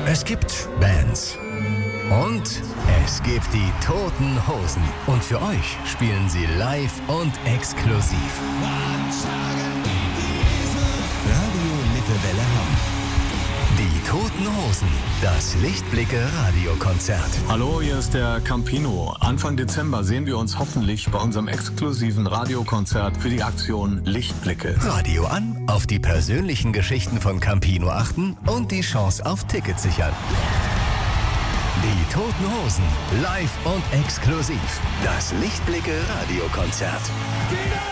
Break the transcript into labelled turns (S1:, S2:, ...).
S1: Es gibt Bands. Und es gibt die Toten Hosen. Und für euch spielen sie live und exklusiv. Radio Lippewelle Hamm. Die Toten Hosen. Das Lichtblicke-Radiokonzert.
S2: Hallo, hier ist der Campino. Anfang Dezember sehen wir uns hoffentlich bei unserem exklusiven Radiokonzert für die Aktion Lichtblicke.
S1: Radio an, auf die persönlichen Geschichten von Campino achten und die Chance auf Tickets sichern. Die Toten Hosen, live und exklusiv. Das Lichtblicke-Radiokonzert.